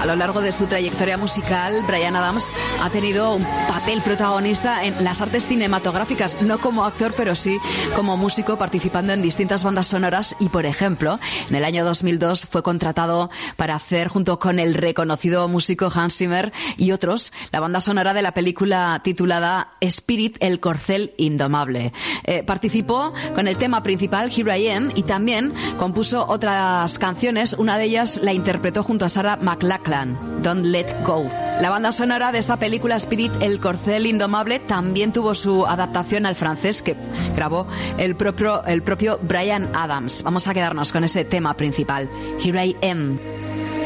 lo largo de su trayectoria musical, Bryan Adams ha tenido un papel protagonista en las artes cinematográficas, no como actor, pero sí como músico, participando en distintas bandas sonoras y, por ejemplo, en el año 2002 fue contratado para hacer, junto con el reconocido músico Hans Zimmer y otros, la banda sonora de la película titulada Spirit, el corcel indomable. Participó con el tema principal, Here I Am, y también compuso otras canciones. Una de ellas la interpretó junto a Sarah McLachlan, Don't Let Go. La banda sonora de esta película, Spirit, el corcel indomable, también tuvo su adaptación al francés que grabó el propio Bryan Adams. Vamos a quedarnos con ese tema principal, Here I Am.